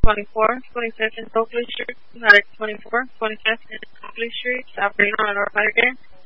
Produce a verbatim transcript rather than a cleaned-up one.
twenty-four, twenty-fifth and Oakley Street. Narc twenty-four, twenty-fifth and Oakley Street. Operating on a North Fire Game.